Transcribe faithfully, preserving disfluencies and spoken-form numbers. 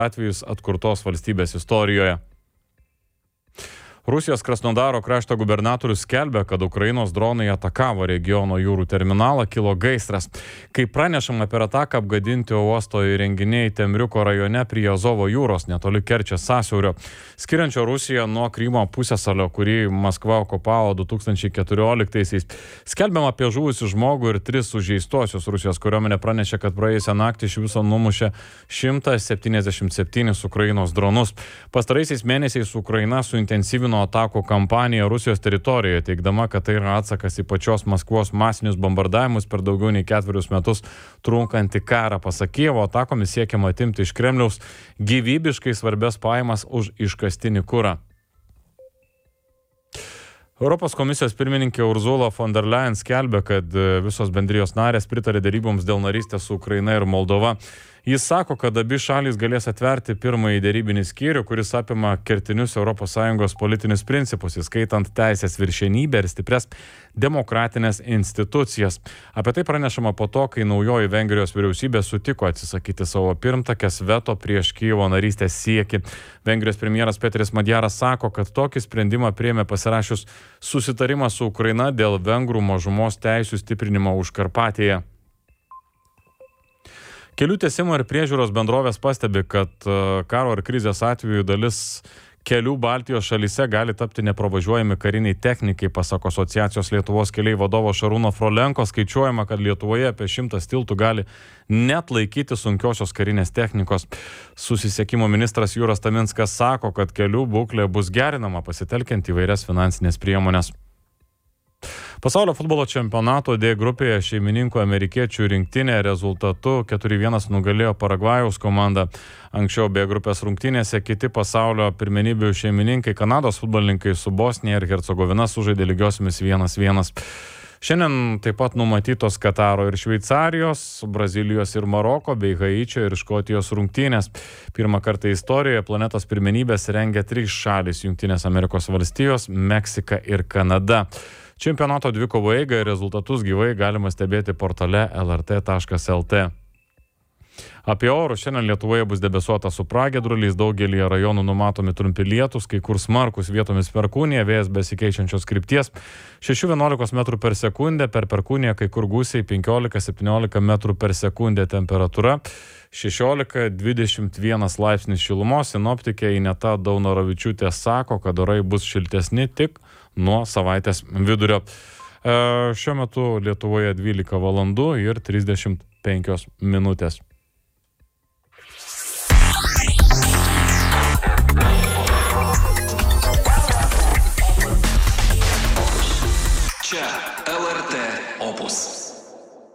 atvejus atkurtos valstybės istorijoje. Rusijos Krasnodaro krašto gubernatorius skelbia, kad Ukrainos dronai atakavo regiono jūrų terminalą, kilo gaisras. Kai pranešama per ataką apgadinti uosto įrenginiai Temriuko rajone prie Azovo jūros, netoli Kerčės sąsiaurio, skiriančio Rusiją nuo Krymo pusiasalio, kurį Maskva okupavo du tūkstančiai keturioliktaisiais. Skelbiama apie žuvusį žmogų ir tris sužeistuosius. Rusijos kariuomenė pranešė, kad praėjusią naktį iš viso numušė šimtą septyniasdešimt septynis Ukrainos dronus. Pastaraisiais mėnesiais Ukraina suintensyvino atakų kampaniją Rusijos teritorijoje, teigdama, kad tai yra atsakas į pačios Maskvos masinius bombardavimus per daugiau nei ketverius metus trunkantį karą. Pasak Kijevo, atakomis siekiama atimti iš Kremliaus gyvybiškai svarbias pajamas už iškastinį kurą. Europos komisijos pirmininkė Ursula von der Leyen skelbia, kad visos bendrijos narės pritarė deryboms dėl narystės su Ukraina ir Moldova. Jis sako, kad abi šalys galės atverti pirmąjį derybinį skyrių, kuris apima kertinius Europos Sąjungos politinius principus, įskaitant teisės viršenybę ir stipres demokratinės institucijas. Apie tai pranešama po to, kai naujoji Vengrijos vyriausybė sutiko atsisakyti savo pirmtakės veto prieš Kijevo narystės siekį. Vengrijos premjeras Peteris Madjaras sako, kad tokį sprendimą priėmė pasirašius susitarimą su Ukraina dėl vengrų mažumos teisių stiprinimo Užkarpatėje. Kelių tiesimo ir priežiūros bendrovės pastebi, kad karo ar krizės atveju dalis kelių Baltijos šalyse gali tapti nepravažiuojami kariniai technikai. Pasak asociacijos Lietuvos keliai vadovo Šarūno Frolenko, skaičiuojama, kad Lietuvoje apie šimtas tiltų gali net laikyti sunkiosios karinės technikos. Susisiekimo ministras Jūras Taminskas sako, kad kelių būklė bus gerinama pasitelkiant įvairias finansinės priemonės. Pasaulio futbolo čempionato D grupėje šeimininkų amerikiečių rinktinė rezultatu keturi vienas nugalėjo Paragvajaus komandą. Anksčiau B grupės rungtynėse kiti pasaulio pirmenybių šeimininkai Kanados futbolininkai su Bosnija ir Hercegovina sužaidė lygiosiomis vienas vienas. Šiandien taip pat numatytos Kataro ir Šveicarijos, Brazilijos ir Maroko bei Haičio ir Škotijos rungtynės. Pirmą kartą istorijoje planetos pirmenybės rengia trys šalys – Jungtinės Amerikos valstijos, Meksika ir Kanada. Čempionato dvikovo eigą ir rezultatus gyvai galima stebėti portale L R T taškas L T. Apie orus šiandien Lietuvoje bus debesuota su pragiedruliais, daugelį rajonų numatomi trumpi lietūs, kai kur smarkus vietomis perkūnija, vėjas besikeičiančios krypties šeši vienuolika metrų per sekundę, per perkūniją kai kur gūsiai penkiolika septyniolika metrų per sekundę, temperatūra šešiolika dvidešimt vienas laipsnis šilumos. Sinoptikė Ineta Daunoravičiūtė sako, kad orai bus šiltesni tik nuo savaitės vidurio. E, šiuo metu Lietuvoje dvylika valandų ir trisdešimt penkios minutės. Čia L R T Opus.